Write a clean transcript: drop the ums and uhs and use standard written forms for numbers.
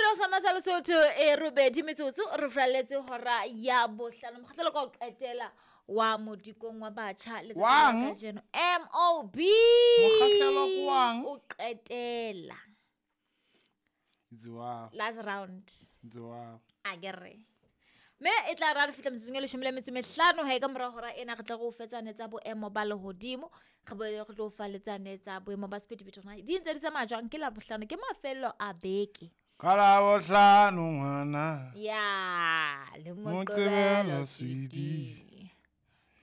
Hello Samasa Lesotho Robedi metsotso re fraletse hora ya bohlano mokgahlelo ka o qetela wa modikong wa batjha le ka jeno MOB mokgahlelo kwang o qetela Wow. last round Wow. agere me e tla ra re fitla metsong le 15 ha ka mora hora ena re tla go fetsanetsa boemo ba le hodimo re bo re tlo faletsanetsa boemo ba speed bitona di ntse di tsamaya jwang ke la bohlano ke mafelo a beke Kala bohlano ngwana ya le Moqebelo sweetie